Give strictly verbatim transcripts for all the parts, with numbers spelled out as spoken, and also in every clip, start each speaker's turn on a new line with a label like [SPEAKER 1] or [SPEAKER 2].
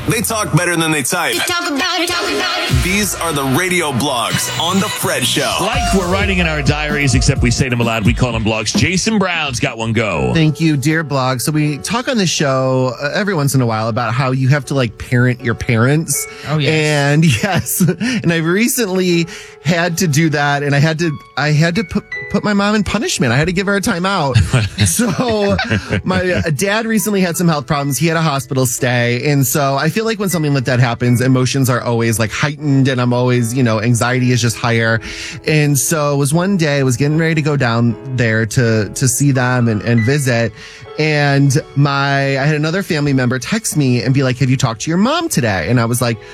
[SPEAKER 1] They talk better than they type.
[SPEAKER 2] They talk about it, talk about it.
[SPEAKER 1] These are the radio blogs on The Fred Show.
[SPEAKER 3] Like we're writing in our diaries, except we say them aloud. We call them blogs. Jason Brown's got one go.
[SPEAKER 4] Thank you, dear blog. So we talk on the show uh, every once in a while about how you have to like parent your parents.
[SPEAKER 5] Oh, yes.
[SPEAKER 4] And yes, and I recently had to do that, and I had to I had to put put my mom in punishment. I had to give her a timeout. So my uh, dad recently had some health problems. He had a hospital stay, and so I feel like when something like that happens, emotions are always like heightened, and I'm always, you know, anxiety is just higher. And so it was one day I was getting ready to go down there to to see them and, and visit, and my I had another family member text me and be like, "Have you talked to your mom today?" And I was like,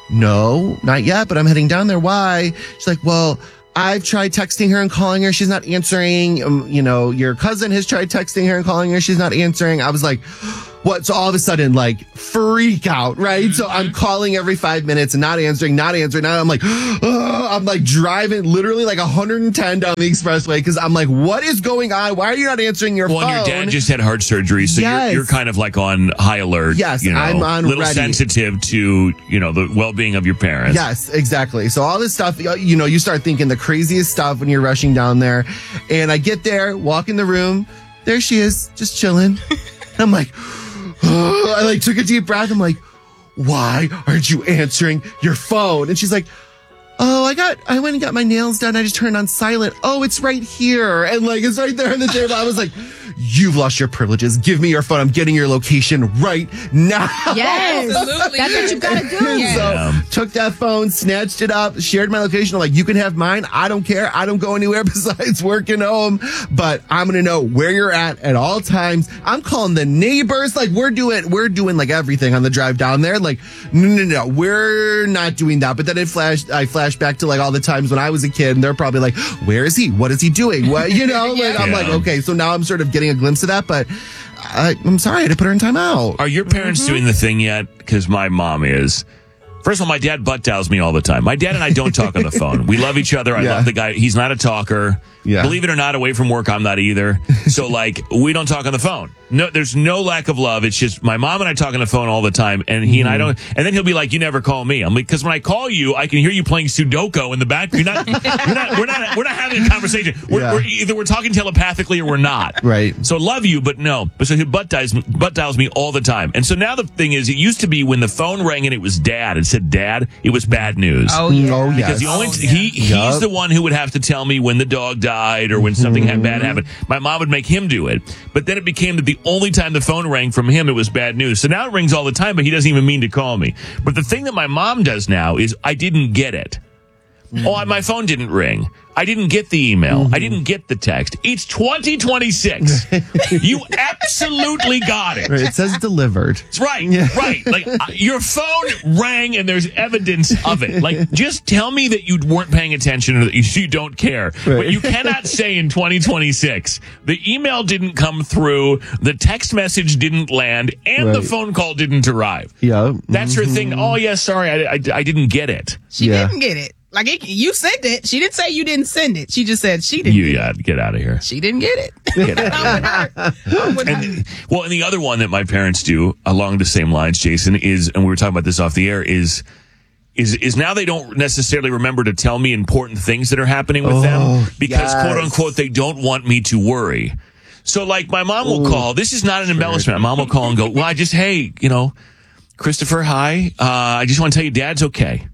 [SPEAKER 4] "No, not yet, but I'm heading down there. Why?" She's like, "Well, I've tried texting her and calling her. She's not answering. Um, you know, your cousin has tried texting her and calling her. She's not answering." I was like, what? So all of a sudden, like, freak out, right? So I'm calling every five minutes and not answering, not answering. Now I'm like, oh, I'm like driving literally like one hundred ten down the expressway because I'm like, what is going on? Why are you not answering your
[SPEAKER 3] well,
[SPEAKER 4] phone?
[SPEAKER 3] Well, your dad just had heart surgery, so
[SPEAKER 4] yes.
[SPEAKER 3] you're, you're kind of like on high alert.
[SPEAKER 4] Yes,
[SPEAKER 3] you know,
[SPEAKER 4] I'm on
[SPEAKER 3] little
[SPEAKER 4] ready.
[SPEAKER 3] sensitive to, you know, the well-being of your parents.
[SPEAKER 4] Yes, exactly. So all this stuff, you know, you start thinking the craziest stuff when you're rushing down there. And I get there, walk in the room. There she is, just chilling. And I'm like, oh, I like took a deep breath. I'm like, why aren't you answering your phone? And she's like, oh, I got, I went and got my nails done. I just turned on silent. Oh, it's right here. And like, it's right there on the table. I was like, you've lost your privileges. Give me your phone. I'm getting your location right now.
[SPEAKER 6] Yes.
[SPEAKER 5] Absolutely.
[SPEAKER 6] That's what you gotta do.
[SPEAKER 5] Yeah.
[SPEAKER 4] So
[SPEAKER 3] Yeah.
[SPEAKER 4] took that phone, snatched it up, shared my location. I'm like, you can have mine. I don't care. I don't go anywhere besides working home, but I'm going to know where you're at at all times. I'm calling the neighbors. Like we're doing, we're doing like everything on the drive down there. Like, no, no, no, we're not doing that. But then it flashed, I flashed back to like all the times when I was a kid and they're probably like, where is he? What is he doing? What, you know, like,
[SPEAKER 5] Yeah.
[SPEAKER 4] I'm like,
[SPEAKER 3] Yeah.
[SPEAKER 4] okay, so now I'm sort of getting a glimpse of that, but I, I'm sorry I had to put her in timeout.
[SPEAKER 3] Are your parents
[SPEAKER 4] Mm-hmm.
[SPEAKER 3] doing the thing yet? Because my mom is. First of all, my dad butt dials me all the time. My dad and I don't talk on the phone. We love each other. I
[SPEAKER 4] Yeah.
[SPEAKER 3] love the guy. He's not a talker.
[SPEAKER 4] Yeah.
[SPEAKER 3] Believe it or not, away from work, I'm not either. So, like, we don't talk on the phone. No, there's no lack of love. It's just my mom and I talk on the phone all the time, and he and I don't. And then he'll be like, "You never call me." I'm like, "Because when I call you, I can hear you playing Sudoku in the back. You're not. We're not. We're not. We're not having a conversation. We're,
[SPEAKER 4] Yeah.
[SPEAKER 3] we're either we're talking telepathically or we're not.
[SPEAKER 4] Right.
[SPEAKER 3] So love you, but no. But so he butt dials butt dials me all the time. And so now the thing is, it used to be when the phone rang and it was dad. It said dad. It was bad news.
[SPEAKER 5] Oh, yeah.
[SPEAKER 4] Oh, yes.
[SPEAKER 3] Because the only
[SPEAKER 5] Oh,
[SPEAKER 3] t-
[SPEAKER 5] yeah.
[SPEAKER 3] he he's
[SPEAKER 4] Yup.
[SPEAKER 3] the one who would have to tell me when the dog died or when something had bad happened. My mom would make him do it. But then it became that the only time the phone rang from him, it was bad news. So now it rings all the time, but he doesn't even mean to call me. But the thing that my mom does now is I didn't get it. Oh, my phone didn't ring. I didn't get the email. I didn't get the text. It's twenty twenty-six. You absolutely got it.
[SPEAKER 4] Right, it says delivered.
[SPEAKER 3] That's right. Right. Like uh, your phone rang and there's evidence of it. Like just tell me that you weren't paying attention or that you, you don't care.
[SPEAKER 4] Right.
[SPEAKER 3] But you cannot say in twenty twenty-six the email didn't come through, the text message didn't land, and the
[SPEAKER 4] Right.
[SPEAKER 3] phone call didn't arrive.
[SPEAKER 4] Yeah.
[SPEAKER 3] That's her thing. Oh, yeah, sorry, I, I, I didn't get it.
[SPEAKER 5] She
[SPEAKER 4] Yeah.
[SPEAKER 5] didn't get it. Like, it, you sent it. She didn't say you didn't send it. She just said she didn't
[SPEAKER 3] You
[SPEAKER 5] get
[SPEAKER 3] yeah, get out of here.
[SPEAKER 5] it. She didn't get it.
[SPEAKER 3] Get out of here.
[SPEAKER 5] I'm with her. I'm with her.
[SPEAKER 3] And, well, and the other one that my parents do along the same lines, Jason, is, and we were talking about this off the air, is is is now they don't necessarily remember to tell me important things that are happening with
[SPEAKER 4] Oh,
[SPEAKER 3] them because,
[SPEAKER 4] yes.
[SPEAKER 3] quote unquote, they don't want me to worry. So, like, my mom will call. This is not an embellishment. My mom will call and go, well, I just, hey, you know, Christopher, hi. Uh, I just want to tell you Dad's okay.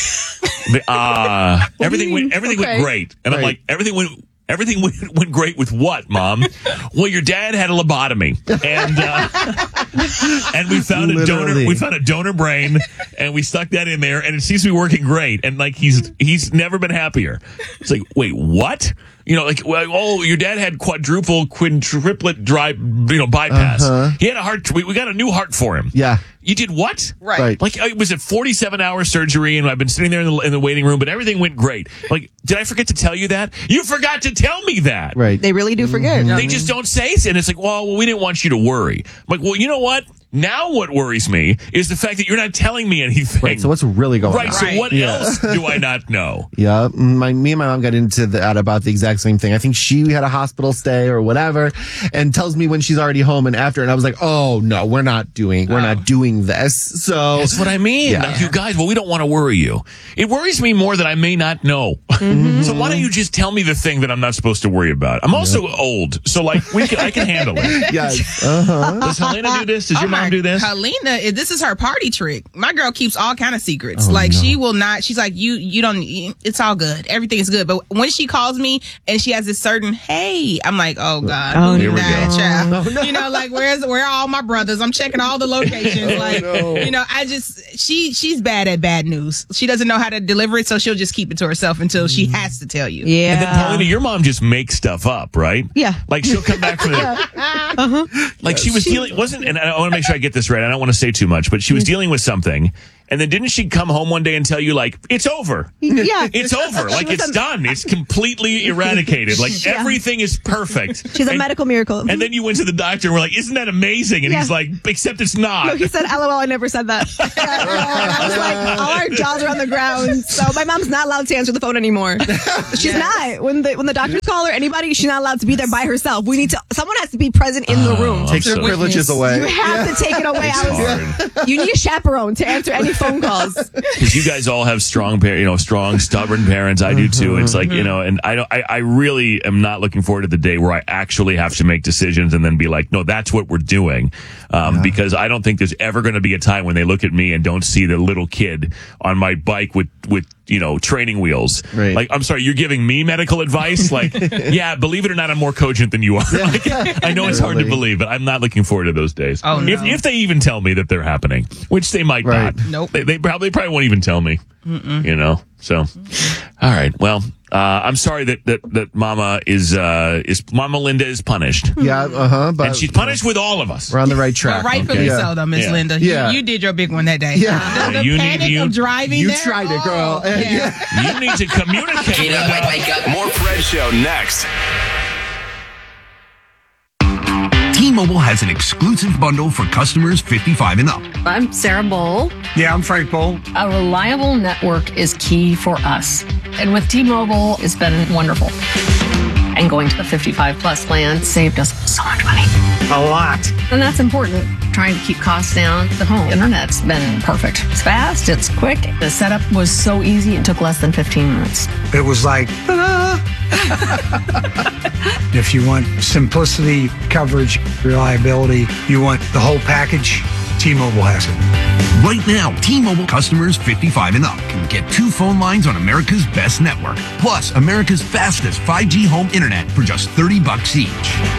[SPEAKER 3] Uh, everything went, everything
[SPEAKER 5] Okay.
[SPEAKER 3] went great. And I'm
[SPEAKER 4] Right.
[SPEAKER 3] like, everything went, everything went, went great with what, Mom? Well, your dad had a lobotomy and, uh, and we found a donor,
[SPEAKER 4] Literally.
[SPEAKER 3] we found a donor brain and we stuck that in there and it seems to be working great. And like, he's, he's never been happier. It's like, wait, what? You know, like, well, oh, your dad had quadruple, quintuplet dry, you know, bypass.
[SPEAKER 4] Uh-huh.
[SPEAKER 3] He had a heart, we, we got a new heart for him.
[SPEAKER 4] Yeah.
[SPEAKER 3] You did what?
[SPEAKER 5] Right.
[SPEAKER 4] Right.
[SPEAKER 3] Like, it was a forty-seven hour surgery, and I've been sitting there in the, in the waiting room, but everything went great. Like, did I forget to tell you that? You forgot to tell me that.
[SPEAKER 4] Right.
[SPEAKER 6] They really do forget.
[SPEAKER 3] They just don't say it, and it's like, well, well, we didn't want you to worry. I'm like, well, you know what? Now what worries me is the fact that you're not telling me anything.
[SPEAKER 4] Right. So what's really going
[SPEAKER 3] Right.
[SPEAKER 4] on?
[SPEAKER 3] So
[SPEAKER 5] Right.
[SPEAKER 3] what
[SPEAKER 4] Yeah.
[SPEAKER 3] else do I not know?
[SPEAKER 4] Yeah, my me and my mom got into that about the exact same thing. I think she had a hospital stay or whatever, and tells me when she's already home and after. And I was like, "Oh no, we're not doing, we're not doing this." So
[SPEAKER 3] That's what I mean.
[SPEAKER 4] Yeah.
[SPEAKER 3] Like, you guys, well, we don't want to worry you. It worries me more that I may not know.
[SPEAKER 5] Mm-hmm.
[SPEAKER 3] So why don't you just tell me the thing that I'm not supposed to worry about? I'm also old, so like we can, I can handle it.
[SPEAKER 4] yes, uh-huh.
[SPEAKER 3] Does Helena do this? Does
[SPEAKER 5] Oh
[SPEAKER 3] your mom
[SPEAKER 5] my-
[SPEAKER 3] do this?
[SPEAKER 5] Helena, eh, this is her party trick. My girl keeps all kind of secrets. like she will not. She's like, you, you don't. It's all good. Everything is good. But when she calls me and she has this certain, hey, I'm like, oh god,
[SPEAKER 6] Oh,
[SPEAKER 5] who
[SPEAKER 3] here we
[SPEAKER 5] died,
[SPEAKER 3] go.
[SPEAKER 5] child? You know, like where's where are all my brothers? I'm checking all the locations. like, you know, I just she she's bad at bad news. She doesn't know how to deliver it, so she'll just keep it to herself until she has to tell you.
[SPEAKER 6] Yeah.
[SPEAKER 3] And then Paulina, your mom just makes stuff up, right?
[SPEAKER 6] Yeah.
[SPEAKER 3] Like she'll come back from the, like she was dealing, wasn't, and I want to make sure I get this right. I don't want to say too much, but she was dealing with something. And then didn't she come home one day and tell you, like, it's over?
[SPEAKER 6] Yeah.
[SPEAKER 3] It's over. Like,
[SPEAKER 6] was
[SPEAKER 3] it's
[SPEAKER 6] a-
[SPEAKER 3] done. It's completely eradicated. Like,
[SPEAKER 6] Yeah.
[SPEAKER 3] everything is perfect.
[SPEAKER 6] She's a
[SPEAKER 3] And-
[SPEAKER 6] medical miracle.
[SPEAKER 3] And then you went to the doctor and were like, isn't that amazing? And
[SPEAKER 6] Yeah.
[SPEAKER 3] he's like, except it's not.
[SPEAKER 6] No, he said, L O L, I never said that. Yeah, I was like, all our jaws are on the ground. So my mom's not allowed to answer the phone anymore. She's not. When the when the doctors call her, anybody, she's not allowed to be there by herself. We need to, someone has to be present in the room.
[SPEAKER 3] I'm
[SPEAKER 4] Takes her
[SPEAKER 3] so-
[SPEAKER 4] privileges
[SPEAKER 6] You
[SPEAKER 4] away.
[SPEAKER 6] have to take it away.
[SPEAKER 3] It's
[SPEAKER 6] I was,
[SPEAKER 3] hard.
[SPEAKER 6] you need a chaperone to answer any phone calls.
[SPEAKER 3] Because you guys all have strong, par- you know, strong, stubborn parents. I do too. It's like, you know, and I don't, I, I really am not looking forward to the day where I actually have to make decisions and then be like, no, that's what we're doing. Um, because I don't think there's ever going to be a time when they look at me and don't see the little kid on my bike with, with, you know, training wheels.
[SPEAKER 4] Right.
[SPEAKER 3] Like, I'm sorry, you're giving me medical advice? Like, yeah, believe it or not, I'm more cogent than you are. Like, I know it's hard to
[SPEAKER 4] Really?
[SPEAKER 3] believe, but I'm not looking forward to those days.
[SPEAKER 5] Oh, no.
[SPEAKER 3] If, if they even tell me that they're happening, which they might
[SPEAKER 4] Right.
[SPEAKER 3] not.
[SPEAKER 5] Nope.
[SPEAKER 3] They, they probably probably won't even tell me. You know. So, all right. Well, uh, I'm sorry that, that that Mama is uh, is Mama Linda is punished,
[SPEAKER 4] Yeah, uh huh. But
[SPEAKER 3] and she's punished with all of us.
[SPEAKER 4] we're on the right track.
[SPEAKER 5] Well, rightfully
[SPEAKER 4] Okay.
[SPEAKER 5] so, though, Miss
[SPEAKER 3] Yeah.
[SPEAKER 5] Linda.
[SPEAKER 4] Yeah.
[SPEAKER 5] You, you did your big one that day.
[SPEAKER 4] Yeah.
[SPEAKER 5] The, the
[SPEAKER 3] You need-
[SPEAKER 5] panic
[SPEAKER 3] you-
[SPEAKER 5] of driving
[SPEAKER 4] You
[SPEAKER 5] there.
[SPEAKER 4] tried it, girl.
[SPEAKER 5] Oh, yeah.
[SPEAKER 3] You need to communicate.
[SPEAKER 1] Get up, wake up. More Fred Show next.
[SPEAKER 7] T-Mobile has an exclusive bundle for customers fifty-five and up.
[SPEAKER 8] I'm Sarah Bowl.
[SPEAKER 9] Yeah, I'm Frank Bowl.
[SPEAKER 8] A reliable network is key for us. And with T-Mobile, it's been wonderful. And going to the fifty-five plus plan saved us so much money.
[SPEAKER 9] A lot.
[SPEAKER 8] And that's important. Trying to keep costs down. The home internet's been perfect. It's fast, it's quick. The setup was so easy, it took less than fifteen minutes.
[SPEAKER 9] It was like, ta-da! If you want simplicity, coverage, reliability, you want the whole package, T-Mobile has it.
[SPEAKER 7] Right now, T-Mobile customers fifty-five and up can get two phone lines on America's best network, plus America's fastest five G home internet for just thirty bucks each.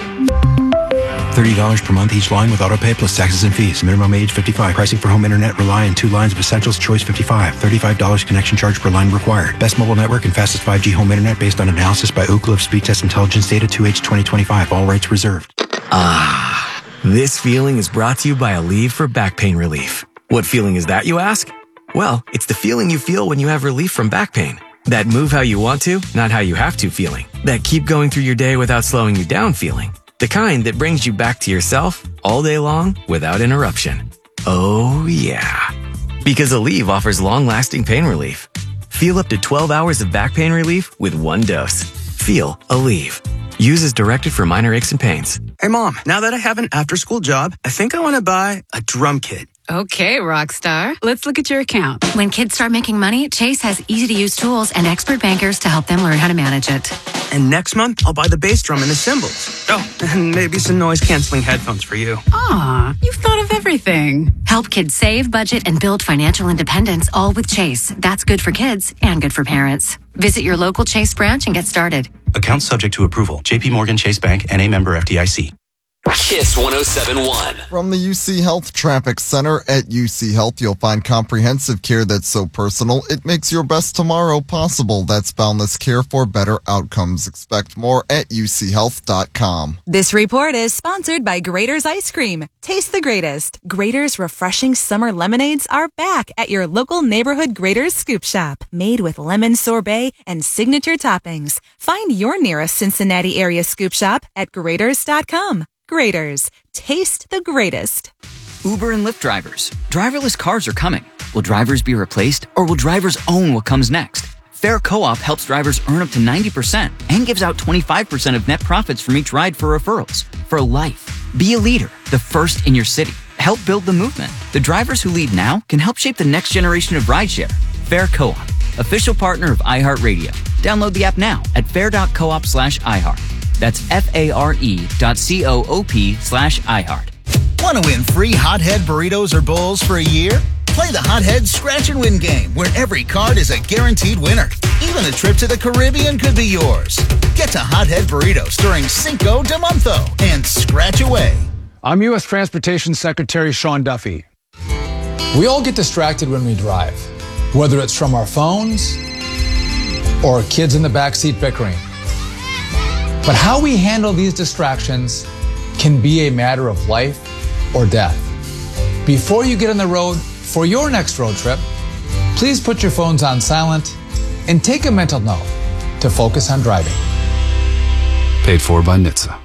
[SPEAKER 10] thirty dollars per month each line with autopay plus taxes and fees. Minimum age fifty-five. Pricing for home internet rely on two lines of Essentials Choice fifty-five. thirty-five dollars connection charge per line required. Best mobile network and fastest five G home internet based on analysis by Ookla of Speed Test Intelligence Data two H twenty twenty-five. All rights reserved.
[SPEAKER 11] Ah, this feeling is brought to you by Aleve for back pain relief. What feeling is that, you ask? Well, it's the feeling you feel when you have relief from back pain. That move how you want to, not how you have to feeling. That keep going through your day without slowing you down feeling. The kind that brings you back to yourself all day long without interruption. Oh, yeah. Because Aleve offers long-lasting pain relief. Feel up to twelve hours of back pain relief with one dose. Feel Aleve. Use as directed for minor aches and pains.
[SPEAKER 12] Hey, Mom, now that I have an after-school job, I think I want to buy a drum kit.
[SPEAKER 13] Okay, Rockstar. Let's look at your account. When kids start making money, Chase has easy-to-use tools and expert bankers to help them learn how to manage it.
[SPEAKER 12] And next month, I'll buy the bass drum and the cymbals. Oh, and maybe some noise-canceling headphones for you.
[SPEAKER 13] Aw, you've thought of everything. Help kids save, budget, and build financial independence, all with Chase. That's good for kids and good for parents. Visit your local Chase branch and get started.
[SPEAKER 14] Account subject to approval. J P Morgan Chase Bank, N A member F D I C.
[SPEAKER 1] Kiss one oh seven point one.
[SPEAKER 15] From the U C Health Traffic Center at U C Health, you'll find comprehensive care that's so personal, it makes your best tomorrow possible. That's boundless care for better outcomes. Expect more at U C health dot com.
[SPEAKER 16] This report is sponsored by Grater's Ice Cream. Taste the greatest. Grater's refreshing summer lemonades are back at your local neighborhood Grater's Scoop Shop. Made with lemon sorbet and signature toppings. Find your nearest Cincinnati area scoop shop at graters dot com. Graters. Taste the greatest.
[SPEAKER 17] Uber and Lyft drivers. Driverless cars are coming. Will drivers be replaced, or will drivers own what comes next? Fair Co-op helps drivers earn up to ninety percent and gives out twenty-five percent of net profits from each ride for referrals. For life. Be a leader, the first in your city. Help build the movement. The drivers who lead now can help shape the next generation of rideshare. Fair Co-op, official partner of iHeartRadio. Download the app now at fair.coop slash iHeart. That's F-A-R-E dot C-O-O-P slash iHeart.
[SPEAKER 18] Want to win free Hothead burritos or bowls for a year? Play the Hothead Scratch and Win game, where every card is a guaranteed winner. Even a trip to the Caribbean could be yours. Get to Hothead Burritos during Cinco de Monto and scratch away.
[SPEAKER 19] I'm U S Transportation Secretary Sean Duffy. We all get distracted when we drive, whether it's from our phones or kids in the backseat bickering. But how we handle these distractions can be a matter of life or death. Before you get on the road for your next road trip, please put your phones on silent and take a mental note to focus on driving.
[SPEAKER 20] Paid for by N H T S A.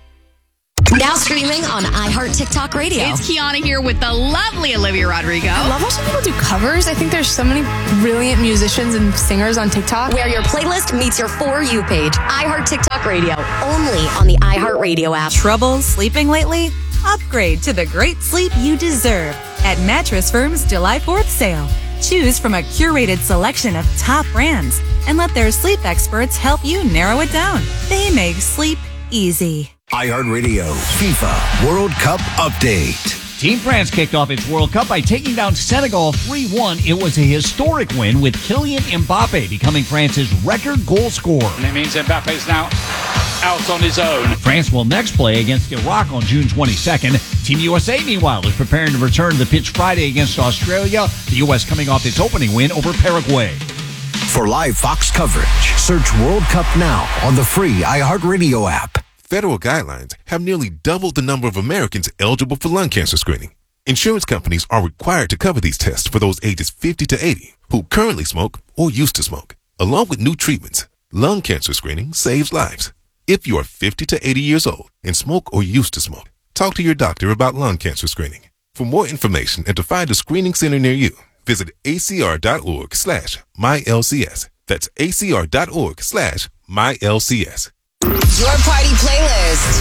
[SPEAKER 21] Now streaming on iHeart TikTok Radio.
[SPEAKER 22] It's Kiana here with the lovely Olivia Rodrigo.
[SPEAKER 23] I love watching people do covers. I think there's so many brilliant musicians and singers on TikTok.
[SPEAKER 21] Where your playlist meets your For You page. iHeart TikTok Radio. Only on the iHeart Radio app.
[SPEAKER 16] Trouble sleeping lately? Upgrade to the great sleep you deserve at Mattress Firm's July fourth sale. Choose from a curated selection of top brands and let their sleep experts help you narrow it down. They make sleep easy.
[SPEAKER 24] iHeartRadio FIFA World Cup Update.
[SPEAKER 25] Team France kicked off its World Cup by taking down Senegal three one. It was a historic win, with Kylian Mbappe becoming France's record goal scorer.
[SPEAKER 26] And it means Mbappe's now out on his own.
[SPEAKER 25] France will next play against Iraq on June twenty-second. Team U S A, meanwhile, is preparing to return to the pitch Friday against Australia, the U S coming off its opening win over Paraguay.
[SPEAKER 24] For live Fox coverage, search World Cup now on the free iHeartRadio app.
[SPEAKER 27] Federal guidelines have nearly doubled the number of Americans eligible for lung cancer screening. Insurance companies are required to cover these tests for those ages fifty to eighty who currently smoke or used to smoke. Along with new treatments, lung cancer screening saves lives. If you are fifty to eighty years old and smoke or used to smoke, talk to your doctor about lung cancer screening. For more information and to find a screening center near you, visit acr.org slash MyLCS. That's acr.org slash MyLCS.
[SPEAKER 21] Your party playlist.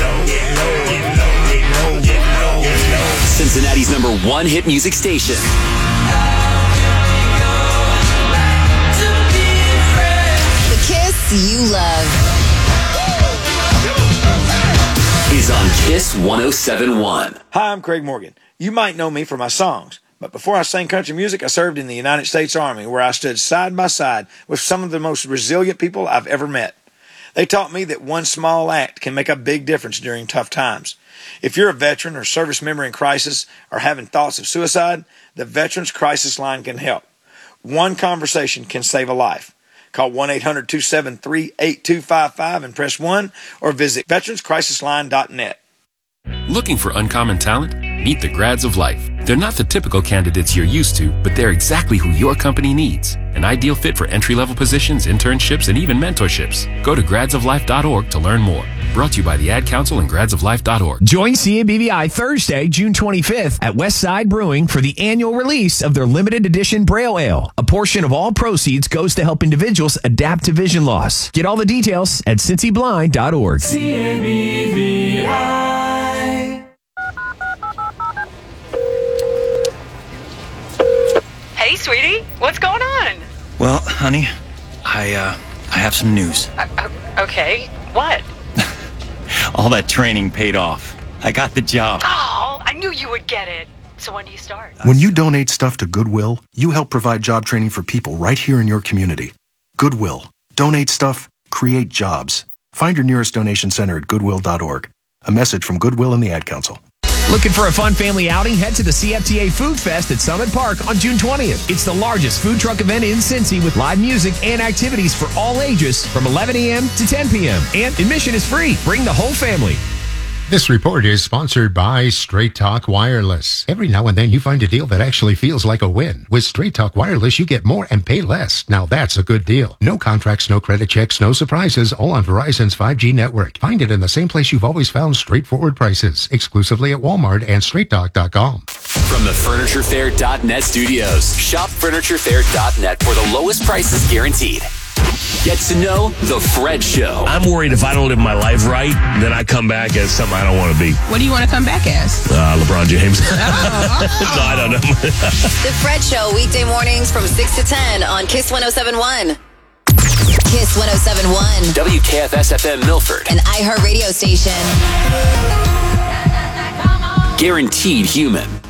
[SPEAKER 1] Cincinnati's number one hit music station.
[SPEAKER 21] The Kiss you love
[SPEAKER 1] is on Kiss one oh seven point one.
[SPEAKER 28] Hi, I'm Craig Morgan. You might know me for my songs, but before I sang country music, I served in the United States Army, where I stood side by side with some of the most resilient people I've ever met. They taught me that one small act can make a big difference during tough times. If you're a veteran or service member in crisis or having thoughts of suicide, the Veterans Crisis Line can help. One conversation can save a life. Call one eight hundred two seven three eight two five five and press one, or visit veterans crisis line dot net.
[SPEAKER 29] Looking for uncommon talent? Meet the Grads of Life. They're not the typical candidates you're used to, but they're exactly who your company needs. An ideal fit for entry-level positions, internships, and even mentorships. Go to grads of life dot org to learn more. Brought to you by the Ad Council and grads of life dot org.
[SPEAKER 30] Join C A B V I Thursday, June twenty-fifth at Westside Brewing for the annual release of their limited edition Braille Ale. A portion of all proceeds goes to help individuals adapt to vision loss. Get all the details at cincy blind dot org.
[SPEAKER 31] C A B V I.
[SPEAKER 22] Hey, sweetie, what's going on?
[SPEAKER 12] Well, honey, I, uh, I have some news.
[SPEAKER 22] Uh, okay, what?
[SPEAKER 12] All that training paid off. I got the job.
[SPEAKER 22] Oh, I knew you would get it. So when do you start?
[SPEAKER 10] When you donate stuff to Goodwill, you help provide job training for people right here in your community. Goodwill. Donate stuff, create jobs. Find your nearest donation center at goodwill dot org. A message from Goodwill and the Ad Council.
[SPEAKER 30] Looking for a fun family outing? Head to the C F T A Food Fest at Summit Park on June twentieth. It's the largest food truck event in Cincy with live music and activities for all ages from eleven a.m. to ten p.m. And admission is free. Bring the whole family.
[SPEAKER 2] This report is sponsored by Straight Talk Wireless. Every now and then you find a deal that actually feels like a win. With Straight Talk Wireless, you get more and pay less. Now that's a good deal. No contracts, no credit checks, no surprises, all on Verizon's five G network. Find it in the same place you've always found straightforward prices. Exclusively at Walmart and straight talk dot com.
[SPEAKER 1] From the Furniture Fair dot net studios, shop Furniture Fair dot net for the lowest prices guaranteed. Get to know The Fred Show.
[SPEAKER 3] I'm worried if I don't live my life right, then I come back as something I don't want to be.
[SPEAKER 4] What do you want to come back as?
[SPEAKER 3] Uh, LeBron James.
[SPEAKER 4] Oh.
[SPEAKER 3] No, I don't know.
[SPEAKER 21] The Fred Show, weekday mornings from six to ten on Kiss one oh seven point one. Kiss one oh seven point one.
[SPEAKER 1] W K F S F M Milford.
[SPEAKER 21] An iHeart radio station.
[SPEAKER 1] Guaranteed human.